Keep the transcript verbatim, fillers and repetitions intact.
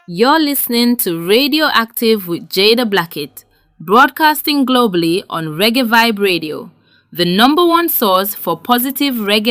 You're listening to Radioactive with Jada Blackett, broadcasting globally on Reggae Vibe Radio, the number one source for positive reggae